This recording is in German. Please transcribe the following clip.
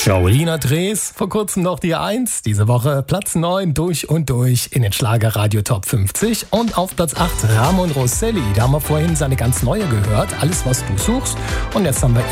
Jolina Drees, vor kurzem noch die 1, diese Woche Platz 9 durch und durch in den Schlagerradio Top 50 und auf Platz 8 Ramon Rosselli, da haben wir vorhin seine ganz neue gehört, Alles was du suchst, und jetzt haben wir